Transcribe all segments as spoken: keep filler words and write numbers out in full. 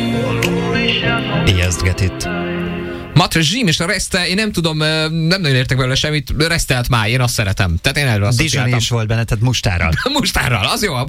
Just get it. Matre Zsim és a Reste, én nem tudom, nem nagyon értek belőle semmit, Restelt máj, én azt szeretem. Tehát én erről asszociáltam. Dijon is volt benne, tehát mustárral. Mustárral, az jó.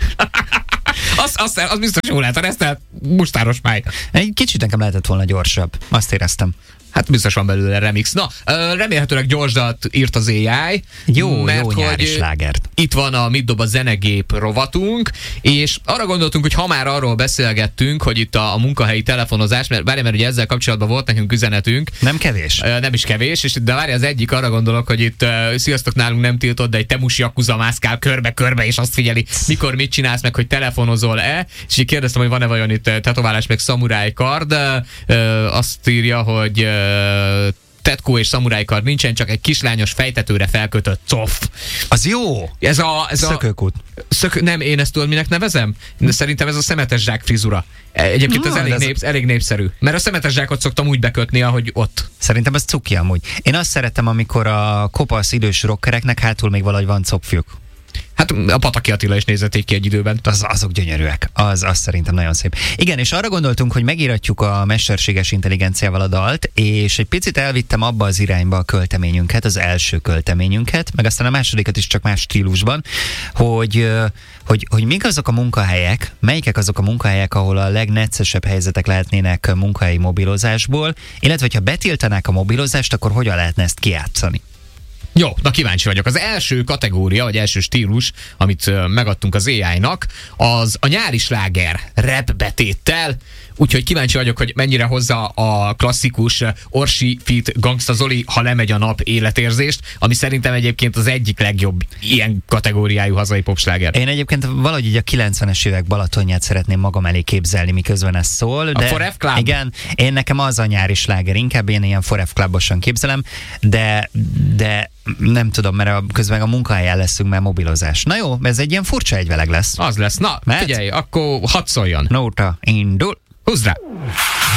az, az, az biztos jó lehet, a Restelt mustáros máj. Egy kicsit nekem lehetett volna gyorsabb, azt éreztem. Hát biztos van belőle remix. Na, remélhetőleg gyors dalt írt az á i. Jó, mert jó nyári slágert. Itt van a Mit dob a zenegép rovatunk, és arra gondoltunk, hogy ha már arról beszélgettünk, hogy itt a, a munkahelyi telefonozás, mert várj, mert ugye ezzel kapcsolatban volt nekünk üzenetünk. Nem kevés? Nem is kevés, és de várj, az egyik, arra gondolok, hogy itt uh, sziasztok, nálunk nem tiltott, de egy temus jakuza mászkál körbe-körbe, és azt figyeli, mikor mit csinálsz, meg hogy telefonozol-e, és így kérdeztem, hogy van-e vajon itt tetoválás, meg szamuráj kard, uh, azt írja, hogy uh, tetkó és szamurájkard nincsen, csak egy kislányos fejtetőre felkötött cof. Az jó! Ez a... Ez Szökőkút. Szök, nem, én ezt tudod, minek nevezem? De szerintem ez a szemetes zsák frizura. Egyébként ez elég, ez népsz, elég népszerű. Mert a szemetes zsákot szoktam úgy bekötni, ahogy ott. Szerintem ez cuki amúgy. Én azt szeretem, amikor a kopasz idős rockereknek hátul még valahogy van copfjuk. Hát a Pataki Attila is nézett így ki egy időben. Az, azok gyönyörűek. Az, az szerintem nagyon szép. Igen, és arra gondoltunk, hogy megíratjuk a mesterséges intelligenciával a dalt, és egy picit elvittem abba az irányba a költeményünket, az első költeményünket, meg aztán a másodikat is csak más stílusban, hogy, hogy, hogy mik azok a munkahelyek, melyikek azok a munkahelyek, ahol a legneccesebb helyzetek lehetnének munkahelyi mobilozásból, illetve hogyha betiltanák a mobilozást, akkor hogyan lehetne ezt kijátszani. Jó, na kíváncsi vagyok. Az első kategória, vagy első stílus, amit uh, megadtunk az á i-nak, az a nyári sláger rap betéttel, úgyhogy kíváncsi vagyok, hogy mennyire hozza a klasszikus Orsi feat. Gangsta Zoli, ha lemegy a nap életérzést, ami szerintem egyébként az egyik legjobb ilyen kategóriájú hazai popsláger. Én egyébként valahogy így a kilencvenes évek Balatonját szeretném magam elé képzelni, miközben ez szól. De a Forev Club? Igen, én nekem az a nyári sláger, inkább én ilyen Forev Clubosan képzelem, de, de nem tudom, mert a, közben a munkahelyen leszünk, mert mobilozás. Na jó, ez egy ilyen furcsa egyveleg lesz. Az lesz. Na, Mert? Figyelj, akkor hadd szóljon. Nóta indul. Húzd rá!